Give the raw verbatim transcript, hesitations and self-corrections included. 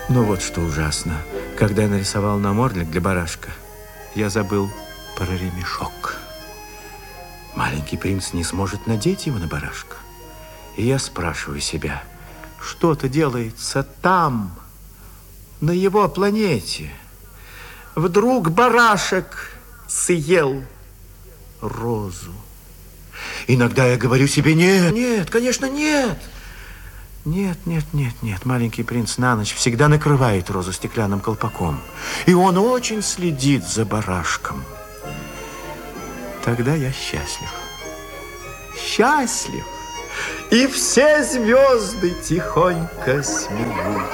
Но вот что ужасно. Когда я нарисовал намордник для барашка, я забыл про ремешок. Маленький принц не сможет надеть его на барашка. И я спрашиваю себя, что-то делается там, на его планете. Вдруг барашек съел розу. Иногда я говорю себе, нет, нет, конечно, нет. Нет, нет, нет, нет. Маленький принц на ночь всегда накрывает розу стеклянным колпаком. И он очень следит за барашком. Тогда я счастлив. Счастлив. И все звезды тихонько смеются.